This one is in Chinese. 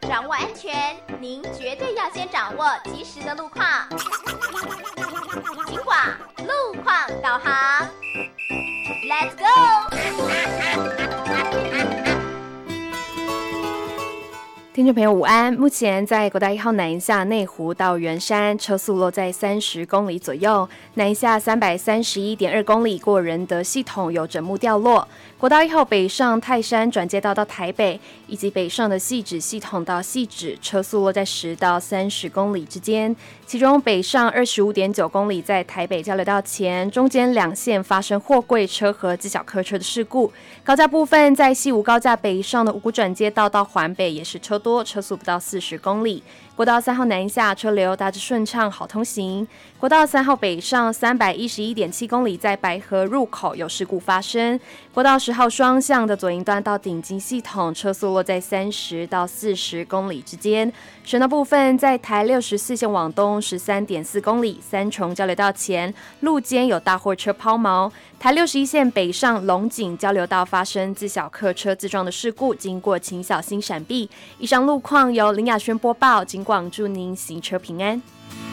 掌握安全，您绝对要先掌握及时的路况。警广路况导航 ，Let's go！ 听众朋友午安，目前在国道1号南一下内湖到圆山，车速落在30公里左右，南一下331.2公里过仁德系统有枕木掉落。国道1号北上泰山转接道到台北，以及北上的汐止系统到汐止，车速落在10到30公里之间。其中北上25.9公里在台北交流道前，中间两线发生货柜车和机小客车的事故。高架部分在西吴高架北上的五股转接道到环北也是车多，车速不到40公里。国道3号南下车流大致顺畅，好通行。国道3号北上311.7公里，在白河入口有事故发生。国道10号双向的左营段到顶金系统，车速落在30到40公里之间。省道部分在台64线往东13.4公里，三重交流道前路肩有大货车抛锚。台61线北上龙井交流道发生自小客车自撞的事故，经过请小心闪避。以上路况由林雅轩播报，警广祝您行车平安。